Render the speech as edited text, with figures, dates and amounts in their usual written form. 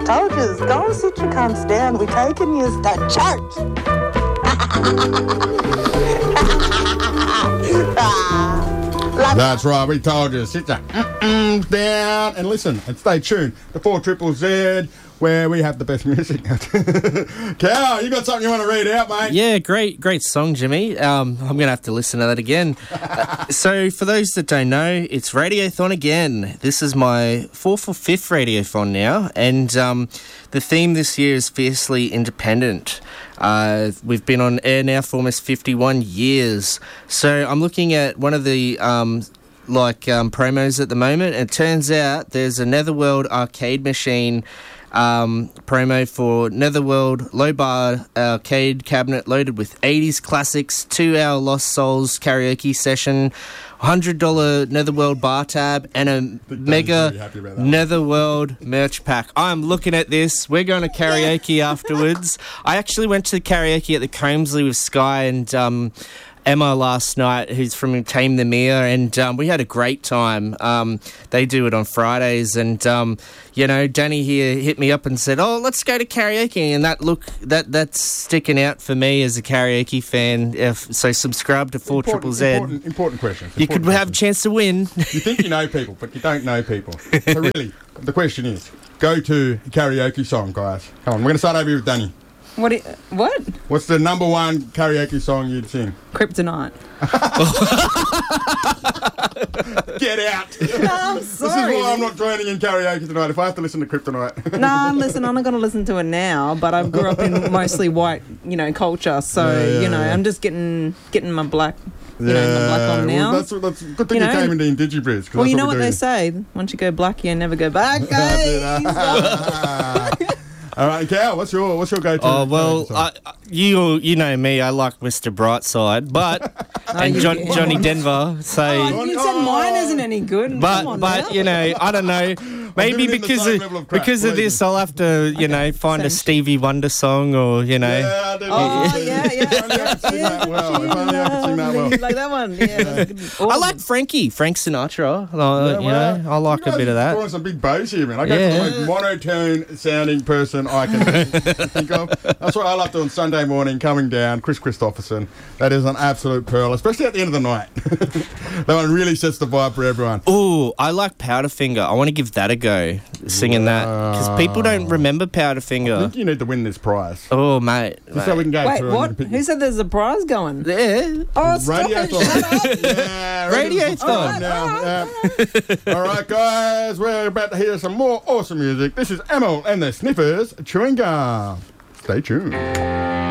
Told you, go and sit your cunts down. We're taking you to church. That's right, we told you. Sit down and listen and stay tuned to 4ZZZ, where we have the best music. Cal, you got something you want to read out, mate? Yeah, great song, Jimmy. I'm going to have to listen to that again. So for those that don't know, it's Radiothon again. This is my 4th or 5th Radiothon now, and the theme this year is Fiercely Independent. We've been on air now for almost 51 years. So I'm looking at one of the promos at the moment, and it turns out there's a Netherworld arcade machine promo for Netherworld low bar arcade cabinet loaded with 80s classics, 2-hour Lost Souls karaoke session, $100 Netherworld bar tab, and a mega Netherworld merch pack. I'm looking at this. We're going to karaoke afterwards. I actually went to karaoke at the Combsley with Sky and Emma last night, who's from Tame the Mere, and we had a great time. They do it on Fridays, and Danny here hit me up and said, "Oh, let's go to karaoke," and that's sticking out for me as a karaoke fan. So subscribe to 4ZZZ. Important question. You could have a chance to win. You think you know people, but you don't know people. So really, the question is, go to karaoke song, guys. Come on, we're going to start over here with Danny. What? What's the number one karaoke song you'd sing? Kryptonite. Get out. No, I'm sorry. This is why I'm not joining in karaoke tonight, if I have to listen to Kryptonite. No, listen, I'm not going to listen to it now, but I grew up in mostly white, culture, so, I'm just getting my black... my black on now. Well, that's good thing you came into Indigibris. Well, you know what they say. Once you go black, you never go back. All right, Cal, what's your go-to? Oh, well, you know me. I like Mr. Brightside, but Johnny Denver. So you said mine isn't any good. But I don't know. Maybe because of this, I'll have to find a Stevie Wonder song or Yeah, If only I could sing that well. Like that one. Yeah. Awesome. I like Frank Sinatra. I like a bit of that. Throwing some big bass here, man. I go for the most monotone sounding person I can think of. That's what I love doing Sunday morning, coming down, Chris Christopherson. That is an absolute pearl, especially at the end of the night. That one really sets the vibe for everyone. Oh, I like Powderfinger. I want to give that a go, singing that, because people don't remember Powderfinger. I think you need to win this prize. Oh, mate. Just so we can go Wait, through what? Who said there's a prize going? Yeah. Oh, stop it. Shut up. Yeah, Radiothon. All right, guys, we're about to hear some more awesome music. This is Emil and the Sniffers, Chewing Gum. Stay tuned.